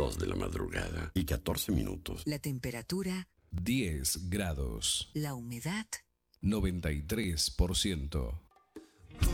2 de la madrugada y 14 minutos. La temperatura 10 grados. La humedad 93%.